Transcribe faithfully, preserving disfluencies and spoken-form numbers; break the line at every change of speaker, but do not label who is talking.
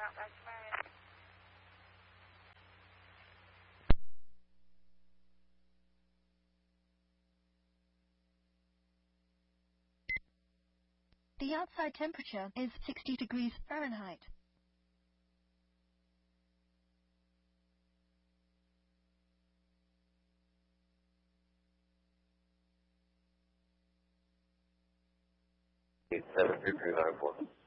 The outside temperature is sixty degrees Fahrenheit.
seven three three nine four.